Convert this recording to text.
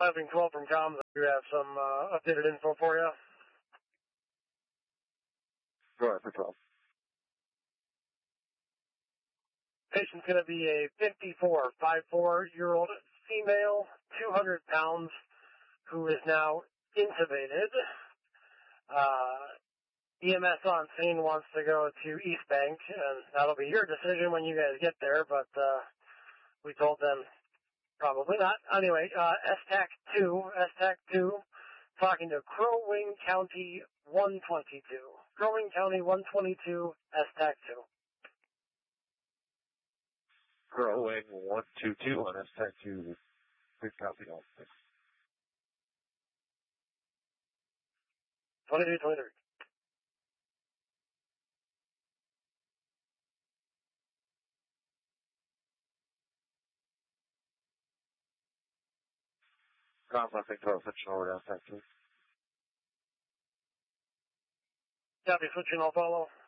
Piping 12 from comms. I do have some updated info for you. Go ahead for 12. Patient's going to be a 54-year-old female, 200 pounds, who is now intubated. EMS on scene wants to go to East Bank, and that'll be your decision when you guys get there, but we told them probably not. Anyway, STAC 2, talking to Crow Wing County 122. Crow Wing County 122, STAC 2. Crow Wing 122 on STAC 2. Please copy all. 23. Complex 12, switching over to STAC 2. Copy, switching, I'll follow.